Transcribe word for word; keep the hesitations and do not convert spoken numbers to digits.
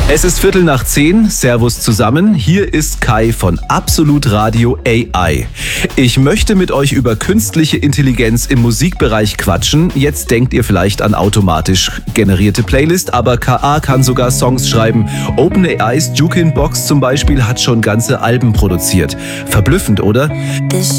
Es ist Viertel nach zehn. Servus zusammen. Hier ist Kai von Absolut Radio A I. Ich möchte mit euch über künstliche Intelligenz im Musikbereich quatschen. Jetzt denkt ihr vielleicht an automatisch generierte Playlist, aber K A kann sogar Songs schreiben. OpenAI's Jukin Box zum Beispiel hat schon ganze Alben produziert. Verblüffend, oder?